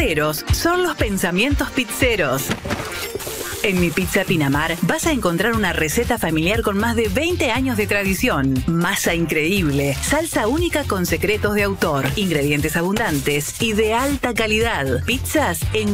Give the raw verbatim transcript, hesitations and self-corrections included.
verdaderos son los pensamientos pizzeros. En Mi Pizza Pinamar vas a encontrar una receta familiar con más de veinte años de tradición. Masa increíble, salsa única con secretos de autor, ingredientes abundantes y de alta calidad. Pizzas en